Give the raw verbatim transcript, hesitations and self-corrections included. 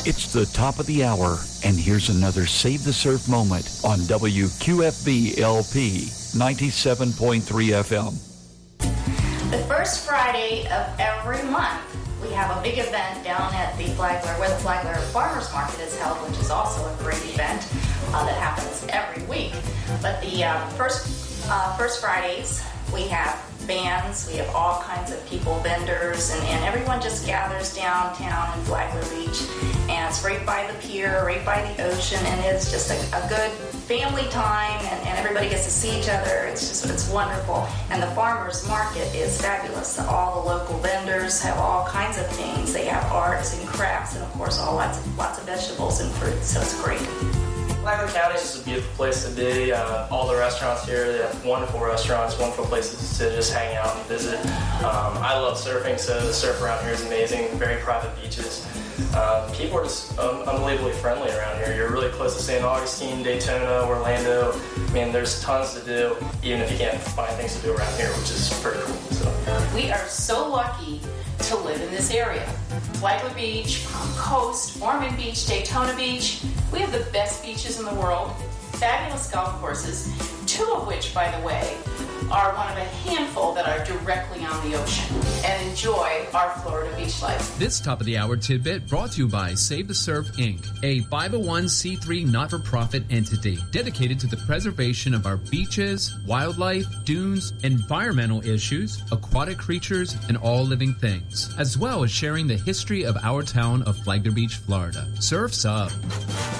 It's the top of the hour, and here's another Save the Surf moment on W Q F B L P ninety-seven point three F M. The first Friday of every month, we have a big event down at the Flagler, where the Flagler Farmers Market is held, which is also a great event uh, that happens every week. But the uh, first uh, first Fridays, we have bands, we have all kinds of people, vendors, and, and everyone just gathers downtown in Flagler Beach, and it's right by the pier, right by the ocean, and it's just a, a good family time, and, and everybody gets to see each other. It's just, it's wonderful. And the farmers market is fabulous. All the local vendors have all kinds of things. They have arts and crafts, and of course, all lots of, lots of vegetables and fruits, so it's great. Flagler County is just a beautiful place to be. Uh, all the restaurants here, they have wonderful restaurants, wonderful places to just hang out and visit. Um, I love surfing, so the surf around here is amazing. Very private beaches. Um, people are just um, unbelievably friendly around here. You're really close to Saint Augustine, Daytona, Orlando. I mean, there's tons to do, even if you can't find things to do around here, which is pretty cool. So. We are so lucky to live in this area. Flagler Beach, Palm Coast, Ormond Beach, Daytona Beach. We have the best beaches in the world, fabulous golf courses, two of which, by the way, are one of a handful that are directly on the ocean, and enjoy our Florida beach life. This top of the hour tidbit brought to you by Save the Surf Incorporated, a five oh one c three not-for-profit entity dedicated to the preservation of our beaches, wildlife, dunes, environmental issues, aquatic creatures, and all living things, as well as sharing the history of our town of Flagler Beach, Florida. Surf's up.